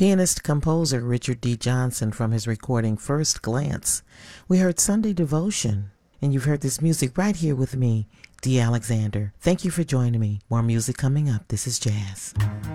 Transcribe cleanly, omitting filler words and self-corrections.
Pianist-composer Richard D. Johnson from his recording First Glance. We heard Sunday Devotion, and you've heard this music right here with me, Dee Alexander. Thank you for joining me. More music coming up. This is Jazz.